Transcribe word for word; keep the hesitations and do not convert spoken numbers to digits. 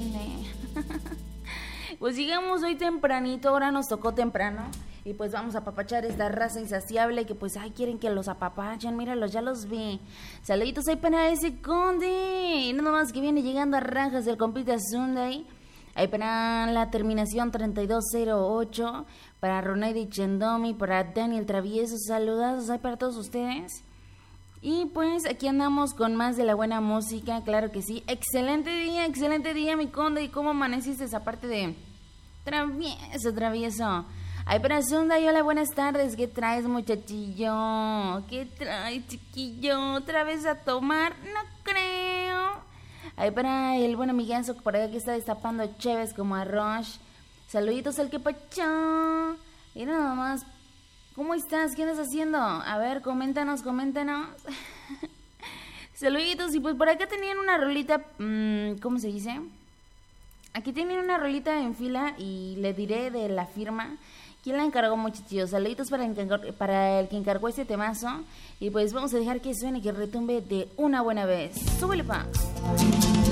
entiende. Pues llegamos hoy tempranito, ahora nos tocó temprano. Y pues vamos a apapachar esta raza insaciable que pues, ay, quieren que los apapachen, míralos, ya los vi. Saluditos ahí para ese Conde. No nomás que viene llegando a rajas del compita Sunday. Ahí para la terminación treinta y dos cero ocho. Para Ronaidi Chendomi, para Daniel Travieso, saludados ahí para todos ustedes. Y pues aquí andamos con más de la buena música, claro que sí. Excelente día, excelente día, mi Conde. ¿Y cómo amaneciste esa parte de travieso, travieso? Ay, para Sunday, hola, buenas tardes. ¿Qué traes, muchachillo? ¿Qué traes, chiquillo? ¿Otra vez a tomar? No creo. Ay, para el buen amigazo por acá que está destapando cheves como arroz. Saluditos al que pachó. Y nada más. ¿Cómo estás? ¿Qué andas haciendo? A ver, coméntanos, coméntanos. Saluditos. Y pues por acá tenían una rolita, mmm, ¿cómo se dice? Aquí tienen una rolita en fila y le diré de la firma. ¿Quién la encargó, muchachos? Saluditos para el, que encargó, para el que encargó este temazo. Y pues vamos a dejar que suene, que retumbe de una buena vez. ¡Súbele, pa!